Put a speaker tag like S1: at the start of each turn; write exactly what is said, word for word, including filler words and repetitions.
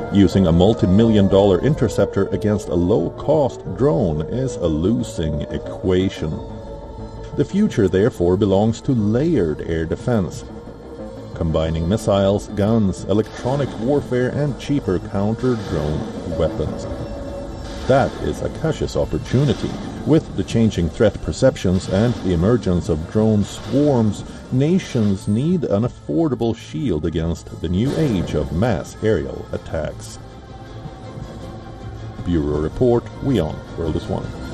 S1: Using a multi-million dollar interceptor against a low-cost drone is a losing equation. The future therefore belongs to layered air defense, combining missiles, guns, electronic warfare and cheaper counter-drone weapons. That is Akash's opportunity. With the changing threat perceptions and the emergence of drone swarms, nations need an affordable shield against the new age of mass aerial attacks. Bureau Report, WION, World is One.